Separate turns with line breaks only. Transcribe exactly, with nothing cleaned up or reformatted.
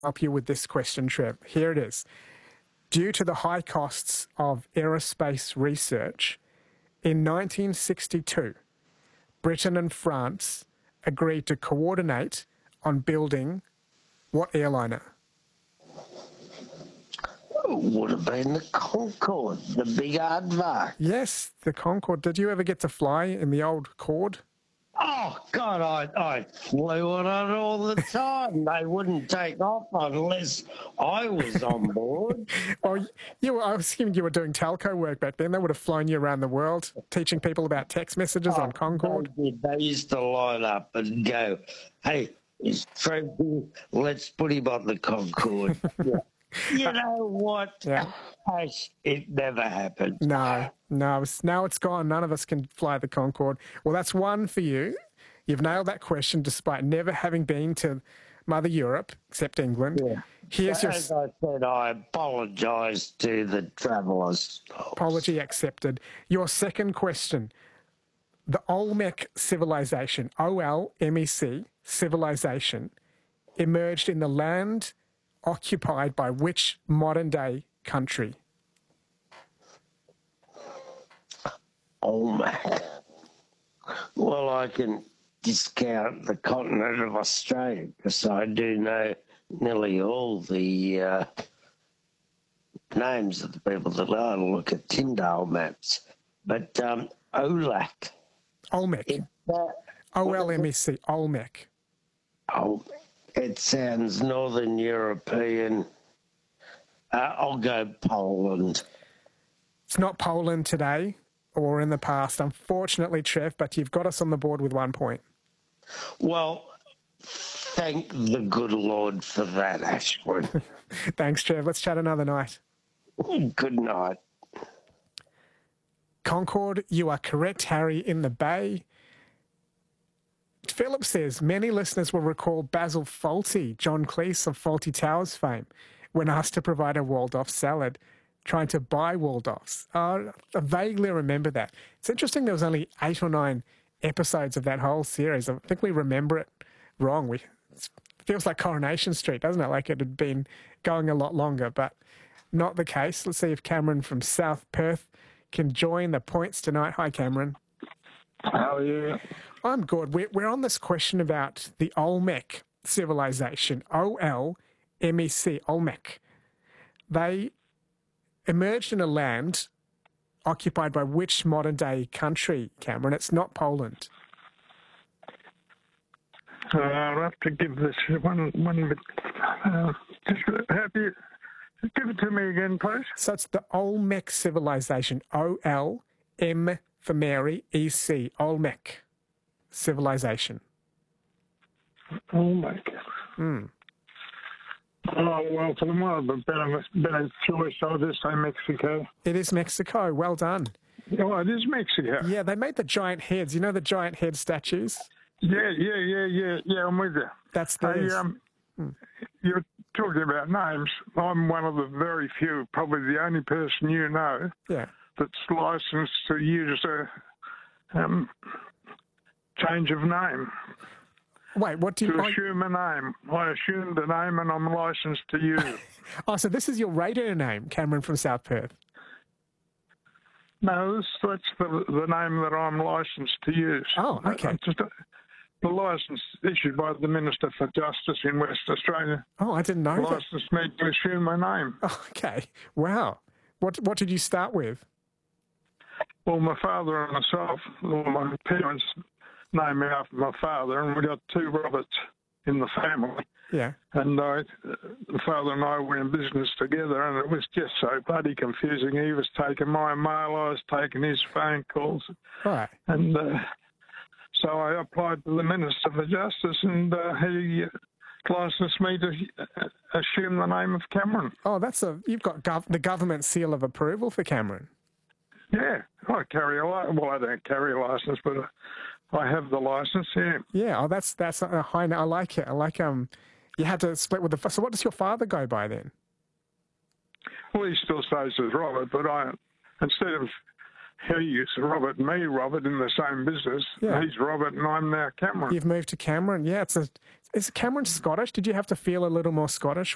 help you with this question, Trev. Here it is. Due to the high costs of aerospace research, in nineteen sixty-two, Britain and France agreed to coordinate on building what airliner?
Would have been the Concorde, the big aardvark.
Yes, the Concorde. Did you ever get to fly in the old Cord?
Oh, God, I, I flew on it all the time. They wouldn't take off unless I was on board.
Well, you were, I was assuming you were doing telco work back then. They would have flown you around the world, teaching people about text messages
oh,
on Concorde.
They, they used to line up and go, hey, it's Tracy, let's put him on the Concorde. Yeah. You know what?
Yeah.
It never happened.
No, no. Now it's gone. None of us can fly the Concorde. Well, that's one for you. You've nailed that question despite never having been to Mother Europe, except England.
Yeah.
Here's your...
As I said, I apologise to the travellers.
Apology accepted. Your second question. The Olmec civilization, O L M E C, civilization, emerged in the land occupied by which modern-day country?
Olmec. Well, I can discount the continent of Australia because I do know nearly all the uh, names of the people that I look at Tyndale maps. But um, Olac.
Olmec. O L M E C, Olmec.
Oh, it sounds Northern European. Uh, I'll go Poland.
It's not Poland today or in the past, unfortunately, Trev, but you've got us on the board with one point.
Well, thank the good Lord for that, Ashwin.
Thanks, Trev. Let's chat another night.
Good night.
Concorde, you are correct, Harry, in the Bay. Philip says, many listeners will recall Basil Fawlty, John Cleese of Fawlty Towers fame, when asked to provide a Waldorf salad, trying to buy Waldorfs. Uh, I vaguely remember that. It's interesting there was only eight or nine episodes of that whole series. I think we remember it wrong. We, it feels like Coronation Street, doesn't it? Like it had been going a lot longer, but not the case. Let's see if Cameron from South Perth can join the points tonight. Hi, Cameron.
How are you?
I'm good. We're, we're on this question about the Olmec civilization, O L M E C, Olmec. They emerged in a land occupied by which modern-day country, Cameron? It's not Poland.
Uh, I'll have to give this one, one bit. Uh, just have you, give it to me again, please.
So it's the Olmec civilization, O L M for Mary, E C, Olmec civilization.
Olmec.
Hmm.
Oh, well, for the moment, a better, better choice, I'll just say Mexico.
It is Mexico. Well done.
Oh, it is Mexico.
Yeah, they made the giant heads. You know the giant head statues?
Yeah, yeah, yeah, yeah, yeah, I'm with you.
That's
Hey,
theirs.
um,
Hmm.
you're talking about names. I'm one of the very few, probably the only person you know
Yeah.
that's licensed to use a um, change of name.
Wait, what do you...
To
I-
assume a name. I assumed a name and I'm licensed to use it.
Oh, so this is your radio name, Cameron from South Perth.
No, this, that's the, the name that I'm licensed to use.
Oh, okay.
It's just a, the licence issued by the Minister for Justice in West Australia
Oh, I didn't know that.
licensed me to assume my name.
Oh, okay. Wow. What what did you start with?
Well, my father and myself, well, my parents named me after my father, and we got two Roberts in the family.
Yeah.
And I, the father and I were in business together, and it was just so bloody confusing. He was taking my mail, I was taking his phone calls.
Right.
And uh, so I applied to the Minister for Justice, and uh, he licensed me to uh, assume the name of Cameron.
Oh, that's a... You've got gov- the government seal of approval for Cameron.
Yeah, I carry a license. Well, I don't carry a license, but I have the license, yeah.
Yeah. Oh, that's that's a high... I like it. I like... um. You had to split with the... So what does your father go by then?
Well, he still stays as Robert, but I, instead of he used to Robert and me, Robert, in the same business,
Yeah.
he's Robert and I'm now Cameron.
You've moved to Cameron. Yeah, it's a... Is Cameron Scottish? Did you have to feel a little more Scottish